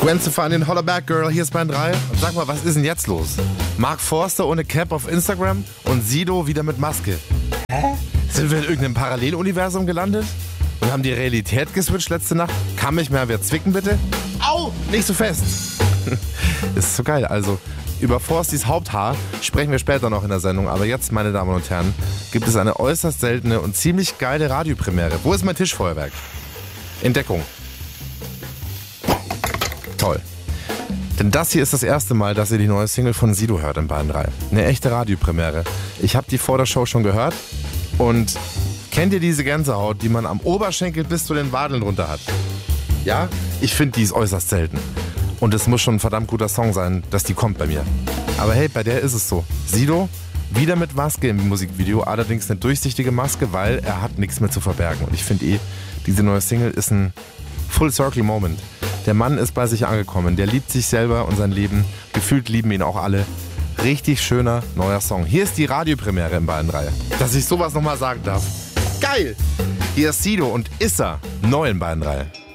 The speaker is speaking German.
Gwen Stefani und Hollerberg Girl, hier ist Band 3. Und sag mal, was ist denn jetzt los? Mark Forster ohne Cap auf Instagram und Sido wieder mit Maske. Hä? Sind wir in irgendeinem Paralleluniversum gelandet? Und haben die Realität geswitcht letzte Nacht? Kann mich mal wer zwicken, bitte? Au! Nicht so fest! Ist so geil. Also, über Forstis Haupthaar sprechen wir später noch in der Sendung. Aber jetzt, meine Damen und Herren, gibt es eine äußerst seltene und ziemlich geile Radiopremiere. Wo ist mein Tischfeuerwerk? Entdeckung. Toll. Denn das hier ist das erste Mal, dass ihr die neue Single von Sido hört in Bayern 3. Eine echte Radiopremiere. Ich habe die vor der Show schon gehört. Und kennt ihr diese Gänsehaut, die man am Oberschenkel bis zu den Wadeln runter hat? Ja? Ich finde, die ist äußerst selten. Und es muss schon ein verdammt guter Song sein, dass die kommt bei mir. Aber hey, bei der ist es so. Sido, wieder mit Maske im Musikvideo, allerdings eine durchsichtige Maske, weil er hat nichts mehr zu verbergen. Und ich finde diese neue Single ist ein Full-Circle-Moment. Der Mann ist bei sich angekommen, der liebt sich selber und sein Leben. Gefühlt lieben ihn auch alle. Richtig schöner neuer Song. Hier ist die Radiopremiere in Bayern 3. Dass ich sowas nochmal sagen darf. Geil! Hier ist Sido und Issa, neu in Bayern 3.